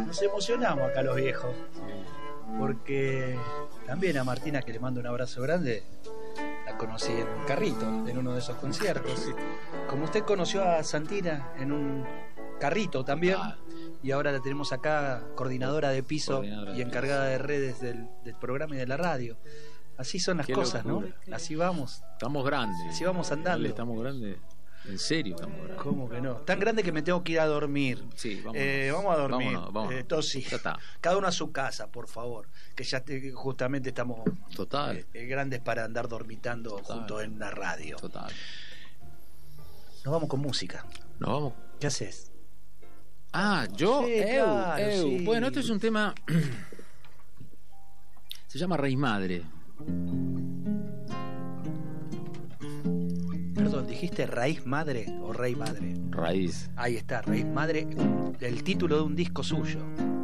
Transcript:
Nos emocionamos acá los viejos. Porque también a Martina, que le mando un abrazo grande, la conocí en un carrito, en uno de esos conciertos. Como usted conoció a Santina en un carrito también, y ahora la tenemos acá, coordinadora de piso y encargada de redes del programa y de la radio. Así son las cosas, locura, ¿no? Así vamos. Estamos grandes. Así vamos andando. Estamos grandes. En serio, estamos grandes. ¿Cómo que no? Tan grande que me tengo que ir a dormir. Sí, vamos a dormir. Vámonos. Tosi. Cada uno a su casa, por favor. Que ya justamente estamos grandes para andar dormitando juntos en la radio. Total. Nos vamos con música. Nos vamos. ¿Qué haces? Yo. Sí, claro, sí. Bueno, esto es un tema. Se llama Raíz Madre. Perdón, ¿dijiste Raíz Madre o Rey Madre? Raíz. Ahí está, Raíz Madre, el título de un disco suyo.